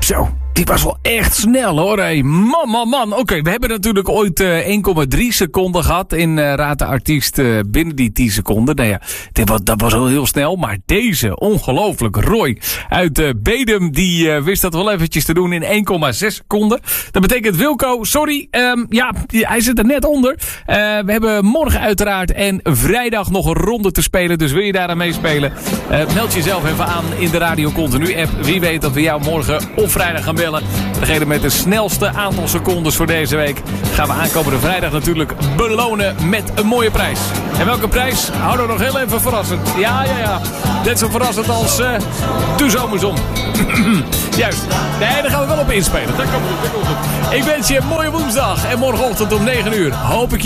Zo, die was wel echt snel hoor. Hey. Man. Oké, we hebben natuurlijk ooit 1,3 seconden gehad in Raad de Artiest binnen die 10 seconden. Nou ja, dat was wel heel snel. Maar deze, ongelooflijk, Roy uit Bedum, die wist dat wel eventjes te doen in 1,6 seconden. Dat betekent Wilco, sorry, hij zit er net onder. We hebben morgen uiteraard en vrijdag nog een ronde te spelen. Dus wil je daar aan meespelen? Meld jezelf even aan in de Radio Continu app. Wie weet dat we jou morgen of vrijdag gaan bellen. Degene met de snelste aantal secondes voor deze week gaan we aankomende vrijdag natuurlijk belonen met een mooie prijs. En welke prijs? Houden we nog heel even verrassend. Ja. Net zo verrassend als de zomerzon. Juist. Nee, daar gaan we wel op inspelen. Dat komt goed. Ik wens je een mooie woensdag. En morgenochtend om 9 uur hoop ik je